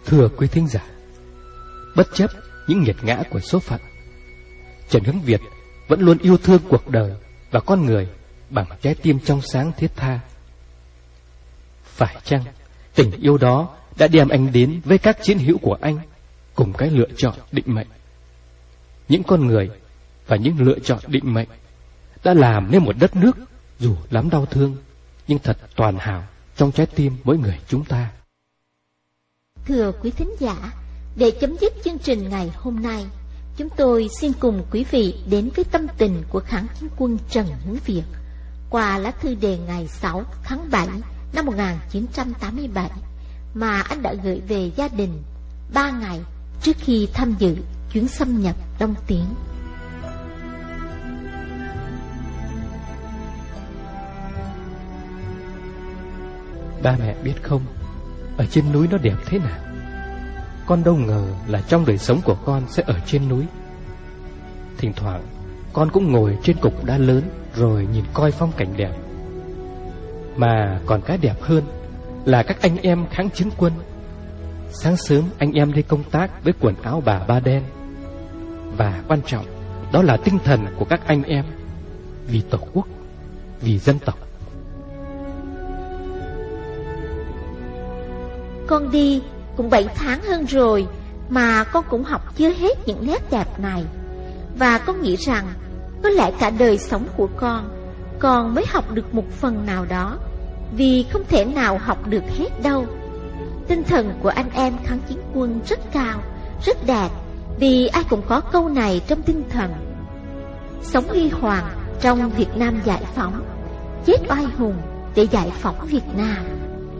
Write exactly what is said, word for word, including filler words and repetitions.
Thưa quý thính giả, bất chấp những nghiệt ngã của số phận, Trần Hướng Việt vẫn luôn yêu thương cuộc đời và con người bằng trái tim trong sáng thiết tha. Phải chăng tình yêu đó đã đem anh đến với các chiến hữu của anh cùng cái lựa chọn định mệnh? Những con người và những lựa chọn định mệnh đã làm nên một đất nước dù lắm đau thương nhưng thật toàn hào trong trái tim mỗi người chúng ta. Thưa quý thính giả, để chấm dứt chương trình ngày hôm nay, chúng tôi xin cùng quý vị đến với tâm tình của kháng chiến quân Trần Hướng Việt qua lá thư đề ngày sáu tháng bảy năm một nghìn chín trăm tám mươi bảy mà anh đã gửi về gia đình ba ngày trước khi tham dự chuyến xâm nhập Đông Tiến. Ba mẹ biết không, ở trên núi nó đẹp thế nào. Con đâu ngờ là trong đời sống của con sẽ ở trên núi. Thỉnh thoảng con cũng ngồi trên cục đá lớn rồi nhìn coi phong cảnh đẹp. Mà còn cái đẹp hơn là các anh em kháng chiến quân. Sáng sớm anh em đi công tác với quần áo bà ba đen. Và quan trọng đó là tinh thần của các anh em vì Tổ quốc, vì dân tộc. Con đi cũng bảy tháng hơn rồi mà con cũng học chưa hết những nét đẹp này. Và con nghĩ rằng có lẽ cả đời sống của con, con mới học được một phần nào đó, vì không thể nào học được hết đâu. Tinh thần của anh em kháng chiến quân rất cao, rất đẹp, vì ai cũng có câu này trong tinh thần: sống huy hoàng trong Việt Nam giải phóng, chết oai hùng để giải phóng Việt Nam.